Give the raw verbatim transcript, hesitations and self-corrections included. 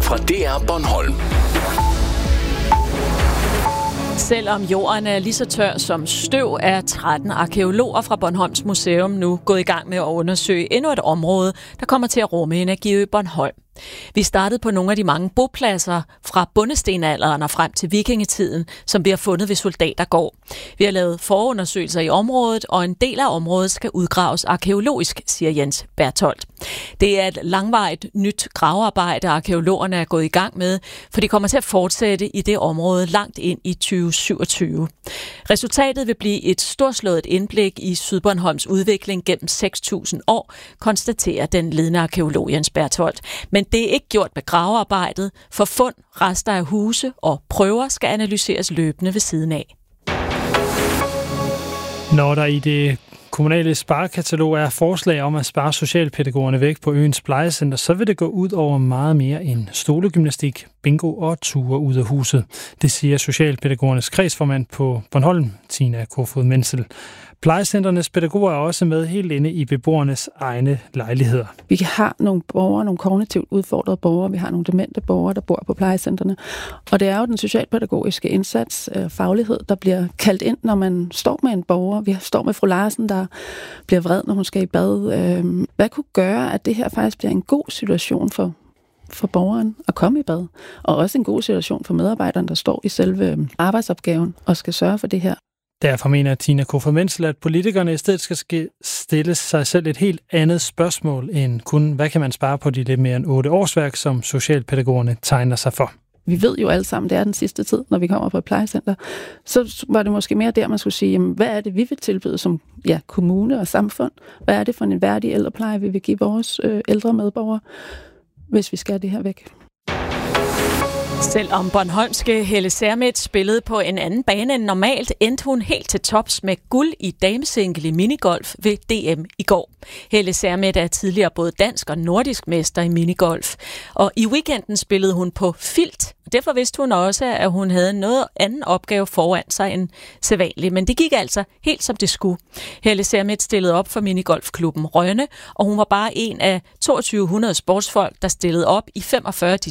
fra D R Bornholm. Selvom jorden er lige så tør som støv, er tretten arkæologer fra Bornholms Museum nu gået i gang med at undersøge endnu et område, der kommer til at rumme Energiø Bornholm. Vi startede på nogle af de mange bopladser fra bondestenalderen og frem til vikingetiden, som vi har fundet ved Soldatergård. Vi har lavet forundersøgelser i området, og en del af området skal udgraves arkæologisk, siger Jens Bertholdt. Det er et langvarigt nyt gravearbejde, arkæologerne er gået i gang med, for de kommer til at fortsætte i det område langt ind i tyve syvogtyve. Resultatet vil blive et storslået indblik i Sydbornholms udvikling gennem seks tusind år, konstaterer den ledende arkæolog Jens Bertholdt. Men det er ikke gjort med gravearbejdet, for fund, rester af huse og prøver skal analyseres løbende ved siden af. Når der i det kommunale sparekatalog er forslag om at spare socialpædagogerne væk på øens plejecenter, så vil det gå ud over meget mere end stolegymnastik, bingo og ture ud af huset. Det siger socialpædagogernes kredsformand på Bornholm, Tina Kofod Menzel. Plejecenternes pædagoger er også med helt inde i beboernes egne lejligheder. Vi har nogle borgere, nogle kognitivt udfordrede borgere, vi har nogle demente borgere, der bor på plejecentrene. Og det er jo den socialpædagogiske indsats, øh, faglighed, der bliver kaldt ind, når man står med en borger. Vi står med fru Larsen, der bliver vred, når hun skal i bad. Øh, hvad kunne gøre, at det her faktisk bliver en god situation for for borgeren at komme i bad? Og også en god situation for medarbejderen, der står i selve arbejdsopgaven og skal sørge for det her. Derfor mener Tina Kofod Menzel, at politikerne i stedet skal stille sig selv et helt andet spørgsmål end kun, hvad kan man spare på de lidt mere end otte årsværk, som socialpædagogerne tegner sig for. Vi ved jo alle sammen, det er den sidste tid, når vi kommer på et plejecenter. Så var det måske mere der, man skulle sige, jamen, hvad er det, vi vil tilbyde som ja, kommune og samfund? Hvad er det for en værdig ældrepleje, vi vil give vores øh, ældre medborgere, hvis vi skal det her væk? Selvom bornholmske Helle Sermet spillede på en anden bane end normalt, endte hun helt til tops med guld i damesingle i minigolf ved D M i går. Helle Sermet er tidligere både dansk og nordisk mester i minigolf, og i weekenden spillede hun på filt. Derfor vidste hun også, at hun havde noget anden opgave foran sig end sædvanligt, men det gik altså helt som det skulle. Helle Sermet stillede op for minigolfklubben Rønne, og hun var bare en af to tusind to hundrede sportsfolk, der stillede op i femogfyrre